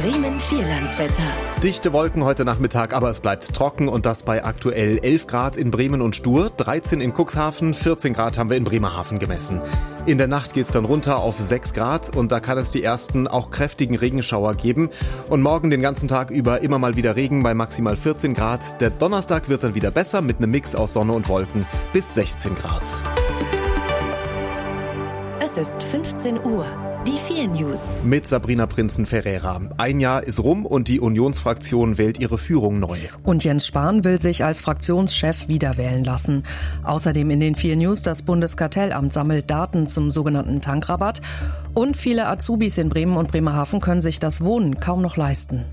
Bremen Vierlandswetter. Dichte Wolken heute Nachmittag, aber es bleibt trocken und das bei aktuell 11 Grad in Bremen und Stur, 13 in Cuxhaven, 14 Grad haben wir in Bremerhaven gemessen. In der Nacht geht's dann runter auf 6 Grad und da kann es die ersten auch kräftigen Regenschauer geben. Und morgen den ganzen Tag über immer mal wieder Regen bei maximal 14 Grad. Der Donnerstag wird dann wieder besser mit einem Mix aus Sonne und Wolken bis 16 Grad. Es ist 15 Uhr. Die 4 News. Mit Sabrina Prinzen-Ferreira. Ein Jahr ist rum und die Unionsfraktion wählt ihre Führung neu. Und Jens Spahn will sich als Fraktionschef wiederwählen lassen. Außerdem in den 4 News, das Bundeskartellamt sammelt Daten zum sogenannten Tankrabatt. Und viele Azubis in Bremen und Bremerhaven können sich das Wohnen kaum noch leisten.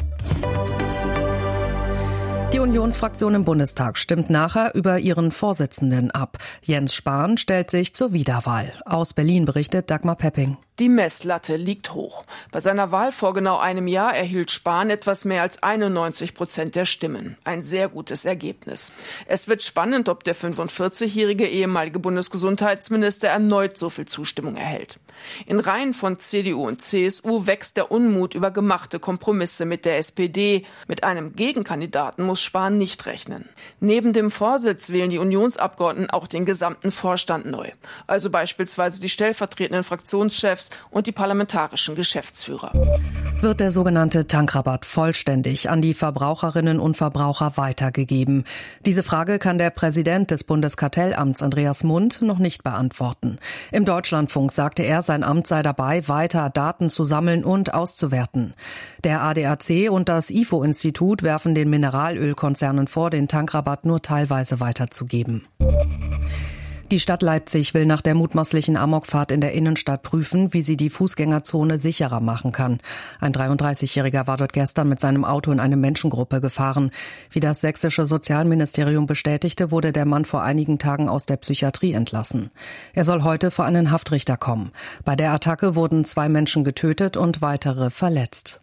Die Unionsfraktion im Bundestag stimmt nachher über ihren Vorsitzenden ab. Jens Spahn stellt sich zur Wiederwahl. Aus Berlin berichtet Dagmar Pepping. Die Messlatte liegt hoch. Bei seiner Wahl vor genau einem Jahr erhielt Spahn etwas mehr als 91% der Stimmen. Ein sehr gutes Ergebnis. Es wird spannend, ob der 45-jährige ehemalige Bundesgesundheitsminister erneut so viel Zustimmung erhält. In Reihen von CDU und CSU wächst der Unmut über gemachte Kompromisse mit der SPD. Mit einem Gegenkandidaten muss Spahn nicht rechnen. Neben dem Vorsitz wählen die Unionsabgeordneten auch den gesamten Vorstand neu. Also beispielsweise die stellvertretenden Fraktionschefs und die parlamentarischen Geschäftsführer. Wird der sogenannte Tankrabatt vollständig an die Verbraucherinnen und Verbraucher weitergegeben? Diese Frage kann der Präsident des Bundeskartellamts, Andreas Mund, noch nicht beantworten. Im Deutschlandfunk sagte er, sein Amt sei dabei, weiter Daten zu sammeln und auszuwerten. Der ADAC und das IFO-Institut werfen den Mineralölkonzernen vor, den Tankrabatt nur teilweise weiterzugeben. Die Stadt Leipzig will nach der mutmaßlichen Amokfahrt in der Innenstadt prüfen, wie sie die Fußgängerzone sicherer machen kann. Ein 33-Jähriger war dort gestern mit seinem Auto in eine Menschengruppe gefahren. Wie das sächsische Sozialministerium bestätigte, wurde der Mann vor einigen Tagen aus der Psychiatrie entlassen. Er soll heute vor einen Haftrichter kommen. Bei der Attacke wurden 2 Menschen getötet und weitere verletzt.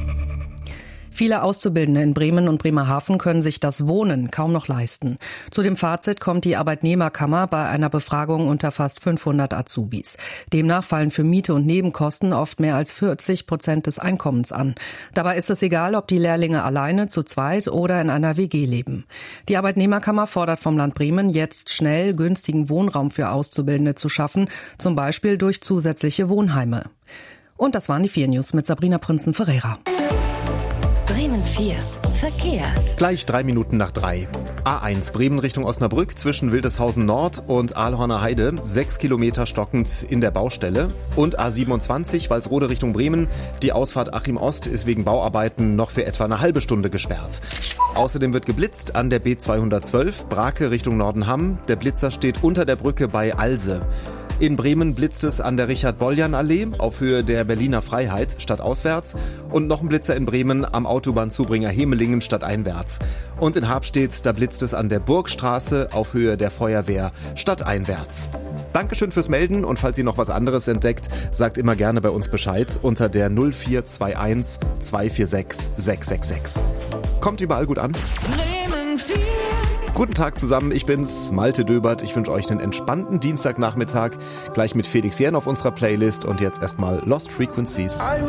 Viele Auszubildende in Bremen und Bremerhaven können sich das Wohnen kaum noch leisten. Zu dem Fazit kommt die Arbeitnehmerkammer bei einer Befragung unter fast 500 Azubis. Demnach fallen für Miete und Nebenkosten oft mehr als 40% des Einkommens an. Dabei ist es egal, ob die Lehrlinge alleine, zu zweit oder in einer WG leben. Die Arbeitnehmerkammer fordert vom Land Bremen, jetzt schnell günstigen Wohnraum für Auszubildende zu schaffen, zum Beispiel durch zusätzliche Wohnheime. Und das waren die 4 News mit Sabrina Prinzen-Ferreira. Bremen 4. Verkehr. Gleich 3 Minuten nach 3. A1 Bremen Richtung Osnabrück zwischen Wildeshausen Nord und Aalhorner Heide. 6 Kilometer stockend in der Baustelle. Und A27 Walsrode Richtung Bremen. Die Ausfahrt Achim Ost ist wegen Bauarbeiten noch für etwa eine halbe Stunde gesperrt. Außerdem wird geblitzt an der B212 Brake Richtung Nordenham. Der Blitzer steht unter der Brücke bei Alse. In Bremen blitzt es an der Richard-Boljan-Allee auf Höhe der Berliner Freiheit stadtauswärts und noch ein Blitzer in Bremen am Autobahnzubringer Hemelingen stadteinwärts. Und in Habstedt, da blitzt es an der Burgstraße auf Höhe der Feuerwehr stadteinwärts. Dankeschön fürs Melden und falls ihr noch was anderes entdeckt, sagt immer gerne bei uns Bescheid unter der 0421 246 666. Kommt überall gut an. Bremen 4. Guten Tag zusammen, ich bin's, Malte Döbert. Ich wünsche euch einen entspannten Dienstagnachmittag, gleich mit Felix Jähn auf unserer Playlist und jetzt erstmal Lost Frequencies.